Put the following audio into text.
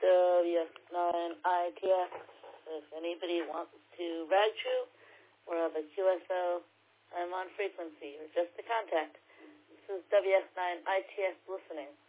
WS9ITS. If anybody wants to rag true or have a QSO, I'm on frequency or just to contact. This is WS9ITS listening.